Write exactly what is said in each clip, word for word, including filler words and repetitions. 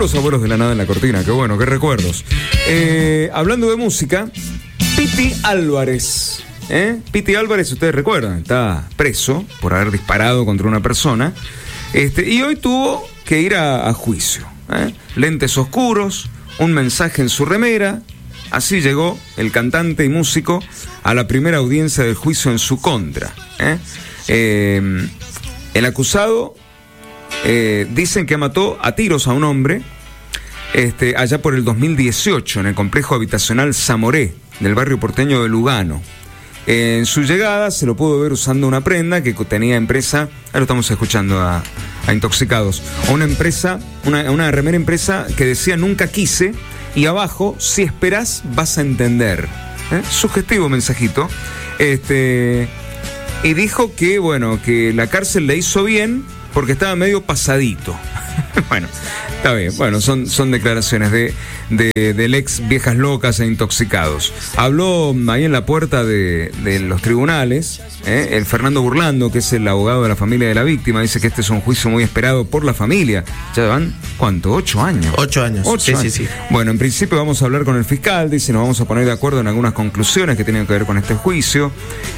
los abuelos de la nada en la cortina, qué bueno, qué recuerdos. Eh, hablando de música, Piti Álvarez. ¿eh? Piti Álvarez, ustedes recuerdan, está preso por haber disparado contra una persona. Este, y hoy tuvo que ir a, a juicio. ¿eh? Lentes oscuros, un mensaje en su remera. Así llegó el cantante y músico a la primera audiencia del juicio en su contra. ¿eh? Eh, el acusado eh, dicen que mató a tiros a un hombre este, allá por el dos mil dieciocho en el complejo habitacional Zamoré del barrio porteño de Lugano. Eh, en su llegada se lo pudo ver usando una prenda que tenía empresa, ahora lo estamos escuchando a, a Intoxicados, una empresa, una, una remera impresa que decía nunca quise y abajo si esperás vas a entender. ¿eh? Sugestivo mensajito. Este... Y dijo que, bueno, que la cárcel le hizo bien porque estaba medio pasadito. Bueno, está bien. Bueno, son, son declaraciones de, de, del ex Viejas Locas e Intoxicados. Habló ahí en la puerta de, de los tribunales, ¿eh? el Fernando Burlando, que es el abogado de la familia de la víctima, dice que este es un juicio muy esperado por la familia. Ya van, ¿cuánto? ¿Ocho años? Ocho años. Ocho sí, años. sí, sí. Bueno, en principio vamos a hablar con el fiscal, dice, nos vamos a poner de acuerdo en algunas conclusiones que tienen que ver con este juicio.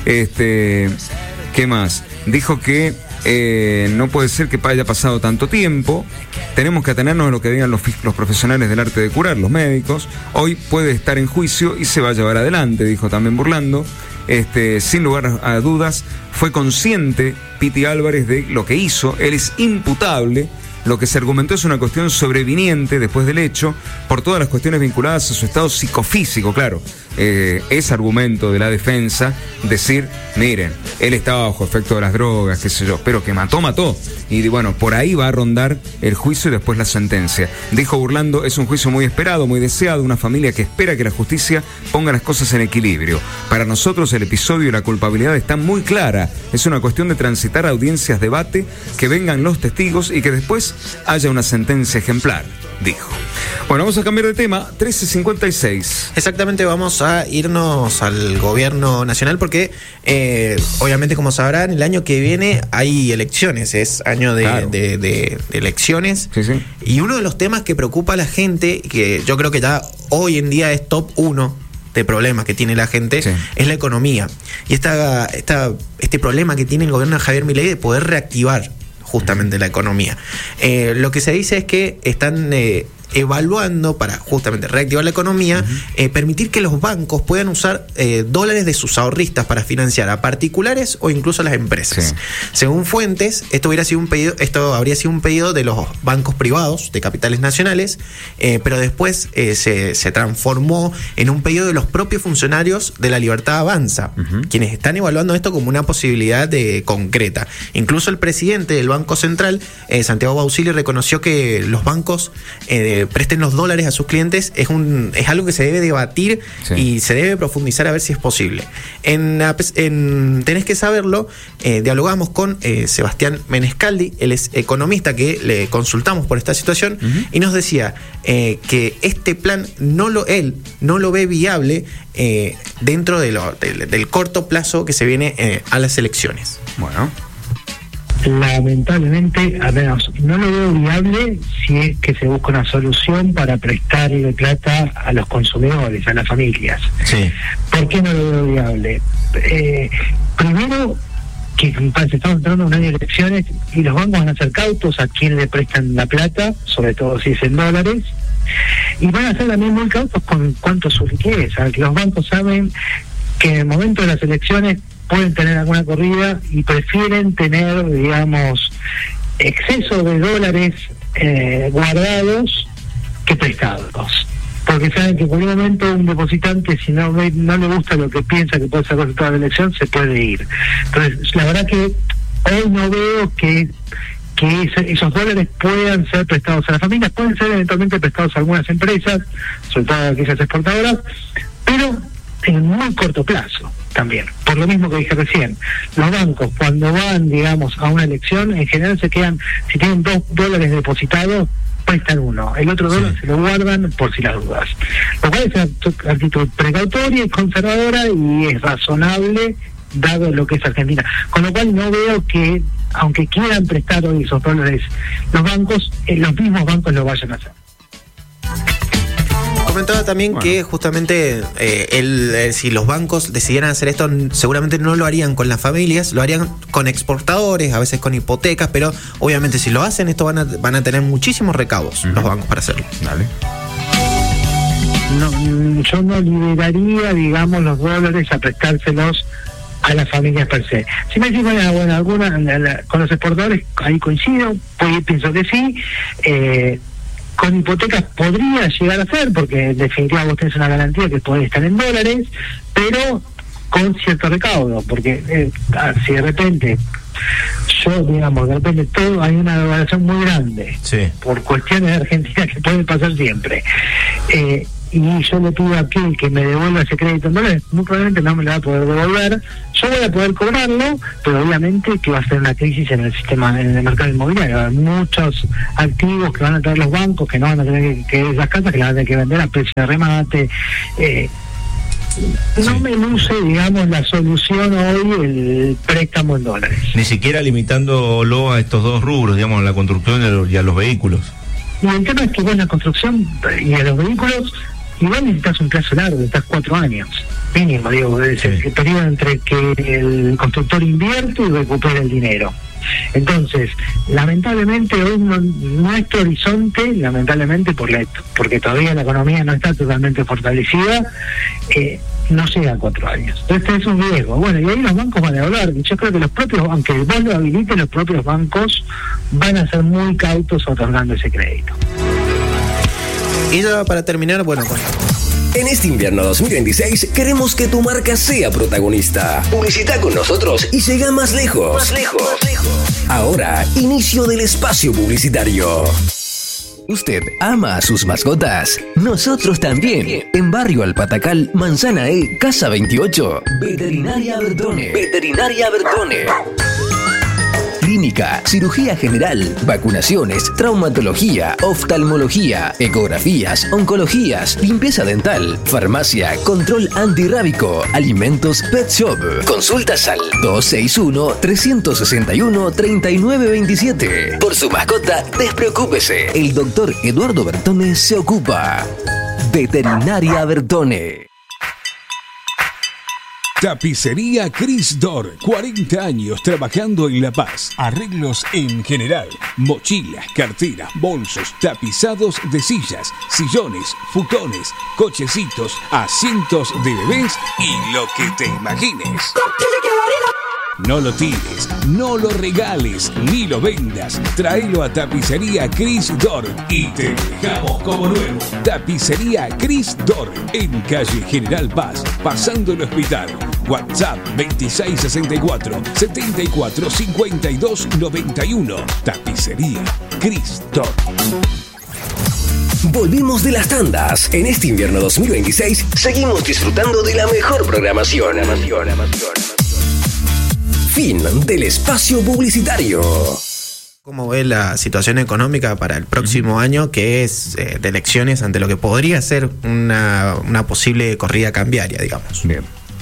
Este, ¿qué más? Dijo que Eh, no puede ser que haya pasado tanto tiempo. Tenemos que atenernos a lo que digan los, los profesionales del arte de curar, los médicos. Hoy puede estar en juicio y se va a llevar adelante, dijo también Burlando. Este, sin lugar a dudas, fue consciente Piti Álvarez de lo que hizo. Él es imputable. Lo que se argumentó es una cuestión sobreviniente después del hecho por todas las cuestiones vinculadas a su estado psicofísico, claro. Eh, es argumento de la defensa decir, miren, él estaba bajo efecto de las drogas, qué sé yo, pero que mató, mató. Y bueno, por ahí va a rondar el juicio y después la sentencia. Dijo Burlando, es un juicio muy esperado, muy deseado, una familia que espera que la justicia ponga las cosas en equilibrio. Para nosotros el episodio y la culpabilidad están muy clara. Es una cuestión de transitar audiencias, debate, que vengan los testigos y que después haya una sentencia ejemplar, dijo. Bueno, vamos a cambiar de tema. trece cincuenta y seis. Exactamente, vamos a irnos al gobierno nacional porque eh, obviamente, como sabrán, el año que viene hay elecciones, es año de, claro. de, de, de elecciones. Sí, sí. Y uno de los temas que preocupa a la gente, que yo creo que ya hoy en día es top uno de problemas que tiene la gente, sí. es la economía. Y esta, esta, este problema que tiene el gobierno de Javier Milei de poder reactivar justamente la economía. Eh, lo que se dice es que están eh, evaluando para justamente reactivar la economía, uh-huh. eh, permitir que los bancos puedan usar eh, dólares de sus ahorristas para financiar a particulares o incluso a las empresas. Sí. Según fuentes, esto hubiera sido un pedido, esto habría sido un pedido de los bancos privados de capitales nacionales, eh, pero después eh, se, se transformó en un pedido de los propios funcionarios de La Libertad Avanza, uh-huh. quienes están evaluando esto como una posibilidad de, concreta. Incluso el presidente del Banco Central, eh, Santiago Bausili, reconoció que los bancos eh, presten los dólares a sus clientes es un es algo que se debe debatir sí. y se debe profundizar a ver si es posible. En, en Tenés que saberlo, eh, dialogamos con eh, Sebastián Menescaldi, él es economista, que le consultamos por esta situación uh-huh. y nos decía eh, que este plan no lo él no lo ve viable eh, dentro de lo, de, del corto plazo que se viene eh, a las elecciones. Bueno. Lamentablemente, al menos no lo veo viable si es que se busca una solución para prestarle plata a los consumidores, a las familias. Sí. ¿Por qué no lo veo viable? Eh, primero, que estamos entrando en un año de elecciones y los bancos van a ser cautos a quien le prestan la plata, sobre todo si es en dólares, y van a ser también muy cautos con cuánto es su riqueza. Los bancos saben que en el momento de las elecciones pueden tener alguna corrida y prefieren tener, digamos, exceso de dólares eh, guardados que prestados, porque saben que por un momento un depositante, si no ve, no le gusta lo que piensa que puede ser el resultado de la elección, se puede ir. Entonces, la verdad que hoy no veo que que ese, esos dólares puedan ser prestados a las familias, pueden ser eventualmente prestados a algunas empresas, sobre todo aquellas exportadoras, pero en muy corto plazo también, por lo mismo que dije recién. Los bancos, cuando van, digamos, a una elección, en general se quedan, si tienen dos dólares depositados, prestan uno, el otro dólar sí. se lo guardan por si las dudas, lo cual es una actitud precautoria y conservadora y es razonable dado lo que es Argentina, con lo cual no veo que, aunque quieran prestar hoy esos dólares los bancos, eh, los mismos bancos lo vayan a hacer. Comentaba también bueno. que justamente eh, el, eh, si los bancos decidieran hacer esto, seguramente no lo harían con las familias, lo harían con exportadores, a veces con hipotecas, pero obviamente si lo hacen, esto van a, van a tener muchísimos recaudos uh-huh. los bancos para hacerlo. Dale. No, yo no liberaría, digamos, los dólares a prestárselos a las familias per se. Si me dicen, bueno, bueno alguna, la, la, con los exportadores ahí coincido, pues pienso que sí. Eh, con hipotecas podría llegar a ser, porque en definitiva vos tenés una garantía que podés estar en dólares, pero con cierto recaudo, porque eh, si de repente yo, digamos, de repente todo hay una devaluación muy grande, sí. por cuestiones de Argentina que pueden pasar siempre, eh, y yo le pido a aquel que me devuelva ese crédito en dólares, muy probablemente no me lo va a poder devolver. Yo voy a poder cobrarlo, pero obviamente que va a ser una crisis en el sistema, en el mercado inmobiliario. Hay muchos activos que van a traer los bancos, que no van a tener que, que esas casas que las van a tener que vender a precio de remate. Eh, no sí. me luce, digamos, la solución hoy el préstamo en dólares. Ni siquiera limitándolo a estos dos rubros, digamos, a la construcción y a los vehículos. Y el tema es que vos la construcción y a los vehículos igual necesitas un plazo largo, necesitas cuatro años mínimo, digo, es sí. el periodo entre que el constructor invierte y recupera el dinero. Entonces, lamentablemente hoy no, nuestro horizonte, lamentablemente por la, porque todavía la economía no está totalmente fortalecida, eh, no llega a cuatro años. Entonces es un riesgo. Bueno, y ahí los bancos van a hablar. Yo creo que los propios, aunque vos lo habilites, los propios bancos van a ser muy cautos otorgando ese crédito. Y ya para terminar, bueno, con... En este invierno dos mil veintiséis queremos que tu marca sea protagonista. Publicita con nosotros y llega más lejos. Más lejos. Más lejos. Ahora, inicio del espacio publicitario. ¿Usted ama a sus mascotas? Nosotros también. En Barrio Alpatacal, Manzana E, Casa veintiocho. Veterinaria Bertone. Veterinaria Bertone. Clínica, cirugía general, vacunaciones, traumatología, oftalmología, ecografías, oncologías, limpieza dental, farmacia, control antirrábico, alimentos, pet shop. Consultas al dos seis uno, tres seis uno, tres nueve dos siete. Por su mascota, despreocúpese. El doctor Eduardo Bertone se ocupa. Veterinaria Bertone. Tapicería Cris Dor, cuarenta años trabajando en La Paz. Arreglos en general, mochilas, carteras, bolsos, tapizados de sillas, sillones, futones, cochecitos, asientos de bebés y lo que te imagines. No lo tires, no lo regales, ni lo vendas. Tráelo a Tapicería Cris Dor y te dejamos como nuevo. Tapicería Cris Dor, en calle General Paz, pasando el hospital. WhatsApp veintiséis sesenta y cuatro, setenta y cuatro, cincuenta y dos noventa y uno. Tapicería Cris Dor. Volvimos de las tandas. En este invierno dos mil veintiséis seguimos disfrutando de la mejor programación. Fin del espacio publicitario. ¿Cómo ve la situación económica para el próximo uh-huh. año, que es eh, de elecciones, ante lo que podría ser una, una posible corrida cambiaria, digamos? Bien.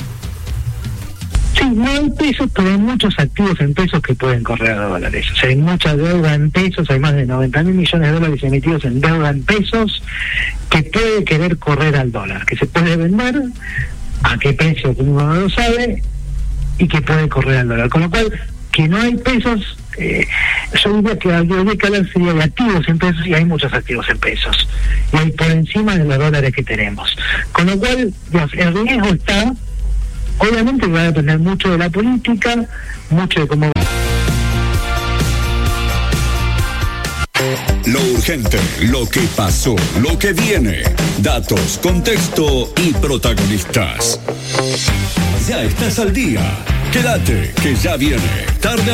Sí, no hay pesos, pero hay muchos activos en pesos que pueden correr a dólares. O sea, hay mucha deuda en pesos, hay más de noventa mil millones de dólares emitidos en deuda en pesos que puede querer correr al dólar, que se puede vender, a qué precio uno no lo sabe, y que puede correr al dólar. Con lo cual, que no hay pesos, eh, yo diría que habría que hablar sería de activos en pesos, y hay muchos activos en pesos. Y hay por encima de los dólares que tenemos. Con lo cual, digamos, el riesgo está, obviamente va a depender mucho de la política, mucho de cómo... Lo urgente, lo que pasó, lo que viene. Datos, contexto y protagonistas. Ya estás al día. Quédate, que ya viene. Tarde